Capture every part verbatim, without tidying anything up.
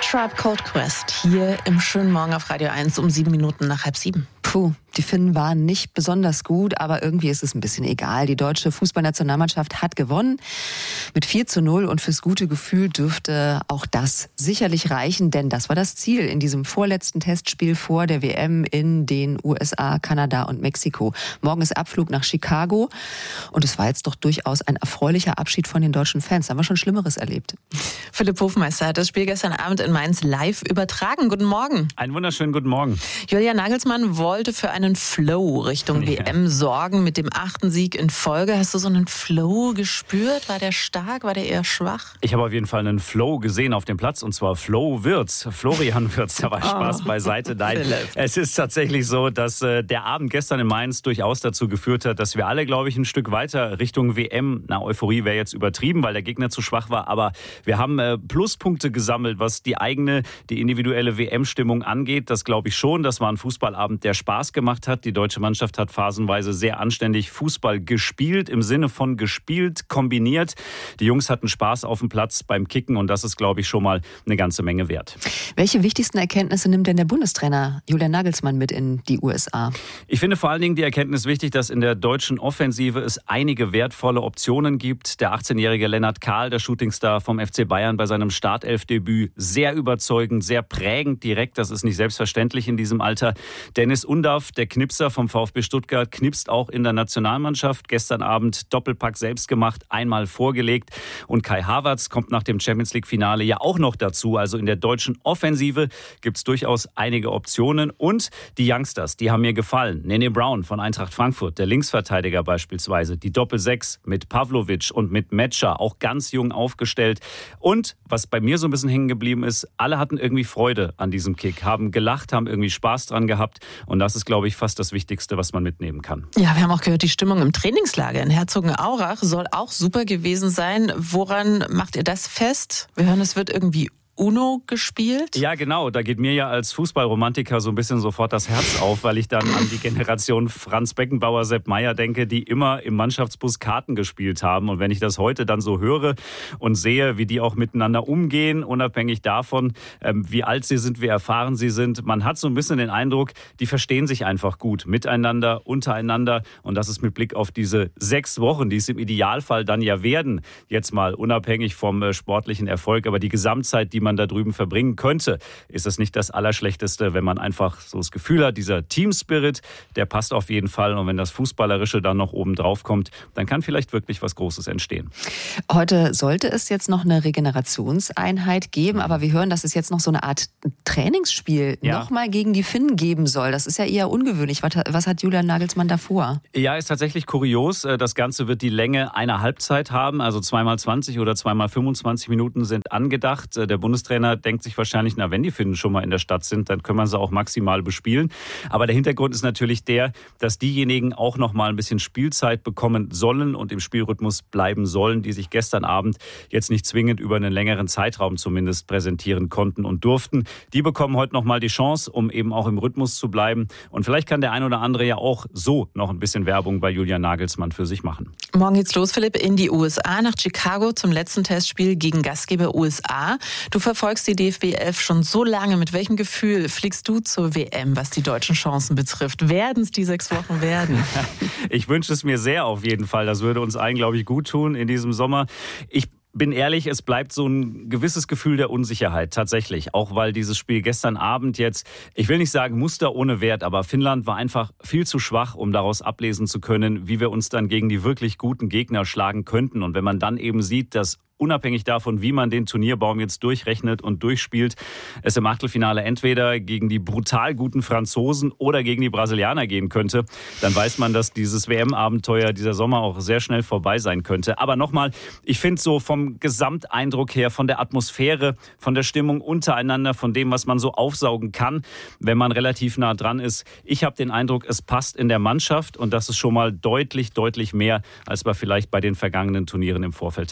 Tribe Called Quest hier im schönen Morgen auf Radio eins um sieben Minuten nach halb sieben. Puh, die Finnen waren nicht besonders gut, aber irgendwie ist es ein bisschen egal. Die deutsche Fußballnationalmannschaft hat gewonnen mit vier zu null und fürs gute Gefühl dürfte auch das sicherlich reichen, denn das war das Ziel in diesem vorletzten Testspiel vor der W M in den U S A, Kanada und Mexiko. Morgen ist Abflug nach Chicago und es war jetzt doch durchaus ein erfreulicher Abschied von den deutschen Fans. Da haben wir schon Schlimmeres erlebt. Philipp Hofmeister hat das Spiel gestern Abend in Mainz live übertragen. Guten Morgen. Einen wunderschönen guten Morgen. Julian Nagelsmann wollte für einen Flow Richtung ja. W M sorgen mit dem achten Sieg in Folge. Hast du so einen Flow gespürt? War der stark? War der eher schwach? Ich habe auf jeden Fall einen Flow gesehen auf dem Platz und zwar Flo Wirtz, Florian Wirtz. Da war Spaß oh. beiseite. Nein, Philipp. Es ist tatsächlich so, dass äh, der Abend gestern in Mainz durchaus dazu geführt hat, dass wir alle, glaube ich, ein Stück weiter Richtung W M, na Euphorie wäre jetzt übertrieben, weil der Gegner zu schwach war, aber wir haben äh, Pluspunkte gesammelt, was die eigene, die individuelle W M-Stimmung angeht. Das glaube ich schon. Das war ein Fußballabend, der Spaß gemacht hat. Die deutsche Mannschaft hat phasenweise sehr anständig Fußball gespielt, im Sinne von gespielt, kombiniert. Die Jungs hatten Spaß auf dem Platz beim Kicken und das ist, glaube ich, schon mal eine ganze Menge wert. Welche wichtigsten Erkenntnisse nimmt denn der Bundestrainer Julian Nagelsmann mit in die U S A? Ich finde vor allen Dingen die Erkenntnis wichtig, dass in der deutschen Offensive es einige wertvolle Optionen gibt. Der achtzehnjährige Lennart Kahl, der Shootingstar vom F C Bayern, bei seinem Startelfdebüt sehr überzeugend, sehr prägend direkt. Das ist nicht selbstverständlich in diesem Alter. Dennis Undaff, der Knipser vom VfB Stuttgart, knipst auch in der Nationalmannschaft. Gestern Abend Doppelpack selbst gemacht, einmal vorgelegt. Und Kai Havertz kommt nach dem Champions-League-Finale ja auch noch dazu. Also in der deutschen Offensive gibt es durchaus einige Optionen. Und die Youngsters, die haben mir gefallen. Nene Brown von Eintracht Frankfurt, der Linksverteidiger beispielsweise. Die Doppel-Sechs mit Pavlovic und mit Metscher, auch ganz jung aufgestellt. Und was bei mir so ein bisschen hängen geblieben ist, alle hatten irgendwie Freude an diesem Kick, haben gelacht, haben irgendwie Spaß dran gehabt. Und das ist, glaube ich, fast das Wichtigste, was man mitnehmen kann. Ja, wir haben auch gehört, die Stimmung im Trainingslager in Herzogenaurach soll auch super gewesen sein. Woran macht ihr das fest? Wir hören, es wird irgendwie Uno gespielt? Ja, genau. Da geht mir ja als Fußballromantiker so ein bisschen sofort das Herz auf, weil ich dann an die Generation Franz Beckenbauer, Sepp Maier denke, die immer im Mannschaftsbus Karten gespielt haben. Und wenn ich das heute dann so höre und sehe, wie die auch miteinander umgehen, unabhängig davon, wie alt sie sind, wie erfahren sie sind, man hat so ein bisschen den Eindruck, die verstehen sich einfach gut miteinander, untereinander. Und das ist mit Blick auf diese sechs Wochen, die es im Idealfall dann ja werden, jetzt mal unabhängig vom sportlichen Erfolg, aber die Gesamtzeit, die man da drüben verbringen könnte, ist es nicht das Allerschlechteste, wenn man einfach so das Gefühl hat, dieser Team-Spirit, der passt auf jeden Fall. Und wenn das Fußballerische dann noch oben drauf kommt, dann kann vielleicht wirklich was Großes entstehen. Heute sollte es jetzt noch eine Regenerationseinheit geben, aber wir hören, dass es jetzt noch so eine Art Trainingsspiel ja. nochmal gegen die Finnen geben soll. Das ist ja eher ungewöhnlich. Was hat Julian Nagelsmann da vor? Ja, ist tatsächlich kurios. Das Ganze wird die Länge einer Halbzeit haben, also zweimal zwanzig oder zweimal fünfundzwanzig Minuten sind angedacht. Der Bundestrainer denkt sich wahrscheinlich, na, wenn die Finnen schon mal in der Stadt sind, dann können wir sie auch maximal bespielen. Aber der Hintergrund ist natürlich der, dass diejenigen auch noch mal ein bisschen Spielzeit bekommen sollen und im Spielrhythmus bleiben sollen, die sich gestern Abend jetzt nicht zwingend über einen längeren Zeitraum zumindest präsentieren konnten und durften. Die bekommen heute noch mal die Chance, um eben auch im Rhythmus zu bleiben. Und vielleicht kann der ein oder andere ja auch so noch ein bisschen Werbung bei Julian Nagelsmann für sich machen. Morgen geht's los, Philipp, in die U S A, nach Chicago zum letzten Testspiel gegen Gastgeber U S A. Du verfolgst die D F B elf schon so lange. Mit welchem Gefühl fliegst du zur W M, was die deutschen Chancen betrifft? Werden es die sechs Wochen werden? Ich wünsche es mir sehr auf jeden Fall. Das würde uns allen, glaube ich, gut tun in diesem Sommer. Ich bin ehrlich, es bleibt so ein gewisses Gefühl der Unsicherheit, tatsächlich. Auch weil dieses Spiel gestern Abend jetzt, ich will nicht sagen Muster ohne Wert, aber Finnland war einfach viel zu schwach, um daraus ablesen zu können, wie wir uns dann gegen die wirklich guten Gegner schlagen könnten. Und wenn man dann eben sieht, dass unabhängig davon, wie man den Turnierbaum jetzt durchrechnet und durchspielt, es im Achtelfinale entweder gegen die brutal guten Franzosen oder gegen die Brasilianer gehen könnte, dann weiß man, dass dieses W M-Abenteuer dieser Sommer auch sehr schnell vorbei sein könnte. Aber nochmal, ich finde so vom Gesamteindruck her, von der Atmosphäre, von der Stimmung untereinander, von dem, was man so aufsaugen kann, wenn man relativ nah dran ist. Ich habe den Eindruck, es passt in der Mannschaft und das ist schon mal deutlich, deutlich mehr, als wir vielleicht bei den vergangenen Turnieren im Vorfeld hatten.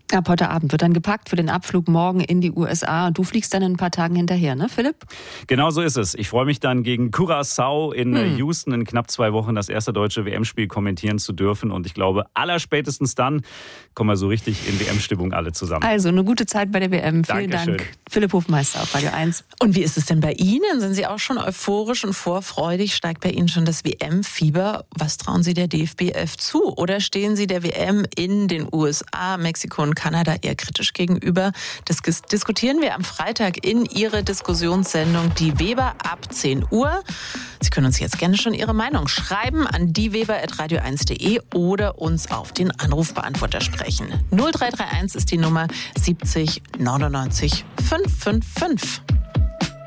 Ab heute Abend wird dann gepackt für den Abflug morgen in die U S A. Und du fliegst dann in ein paar Tagen hinterher, ne, Philipp? Genau so ist es. Ich freue mich dann gegen Curaçao in hm. Houston in knapp zwei Wochen das erste deutsche W M-Spiel kommentieren zu dürfen. Und ich glaube, allerspätestens dann kommen wir so richtig in W M-Stimmung alle zusammen. Also eine gute Zeit bei der W M. Vielen Dankeschön. Dank. Philipp Hofmeister auf Radio eins. Und wie ist es denn bei Ihnen? Sind Sie auch schon euphorisch und vorfreudig? Steigt bei Ihnen schon das W M-Fieber? Was trauen Sie der D F B elf zu? Oder stehen Sie der W M in den U S A, Mexiko und Kanada eher kritisch gegenüber? Das diskutieren wir am Freitag in Ihrer Diskussionssendung Die Weber ab zehn Uhr. Sie können uns jetzt gerne schon Ihre Meinung schreiben an dieweber at radio eins punkt de oder uns auf den Anrufbeantworter sprechen. null drei drei eins ist die Nummer siebzig neunundneunzig fünfhundertfünfundfünfzig.